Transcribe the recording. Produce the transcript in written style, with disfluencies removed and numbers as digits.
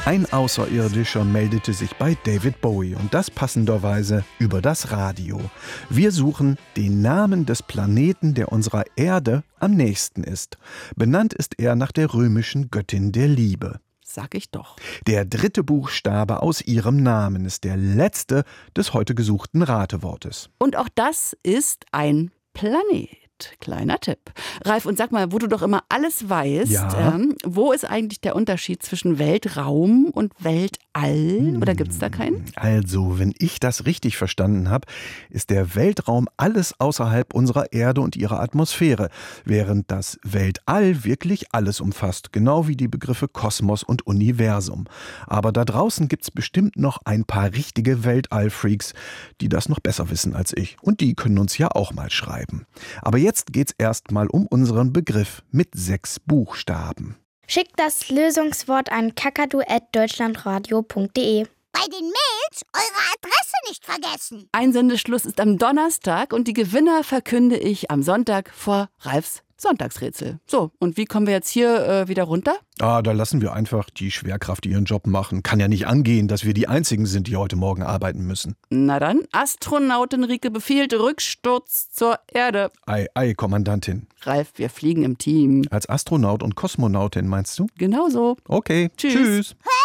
Ein Außerirdischer meldete sich bei David Bowie und das passenderweise über das Radio. Wir suchen den Namen des Planeten, der unserer Erde am nächsten ist. Benannt ist er nach der römischen Göttin der Liebe. Sag ich doch. Der dritte Buchstabe aus ihrem Namen ist der letzte des heute gesuchten Ratewortes. Und auch das ist ein Planet. Kleiner Tipp. Ralf, und sag mal, wo du doch immer alles weißt, Ja? wo ist eigentlich der Unterschied zwischen Weltraum und Weltall? Oder gibt es da keinen? Also, wenn ich das richtig verstanden habe, ist der Weltraum alles außerhalb unserer Erde und ihrer Atmosphäre, während das Weltall wirklich alles umfasst, genau wie die Begriffe Kosmos und Universum. Aber da draußen gibt's bestimmt noch ein paar richtige Weltall-Freaks, die das noch besser wissen als ich. Und die können uns ja auch mal schreiben. Aber jetzt geht's erstmal um unseren Begriff mit 6 Buchstaben. Schickt das Lösungswort an kakadu@deutschlandradio.de. Bei den Mails eure Adresse nicht vergessen. Einsendeschluss ist am Donnerstag und die Gewinner verkünde ich am Sonntag vor Ralfs Sonntagsrätsel. So, und wie kommen wir jetzt hier wieder runter? Da lassen wir einfach die Schwerkraft ihren Job machen. Kann ja nicht angehen, dass wir die Einzigen sind, die heute Morgen arbeiten müssen. Na dann, Astronautin Rike befiehlt Rücksturz zur Erde. Ei, Kommandantin. Ralf, wir fliegen im Team. Als Astronaut und Kosmonautin meinst du? Genau so. Okay, Tschüss. Tschüss.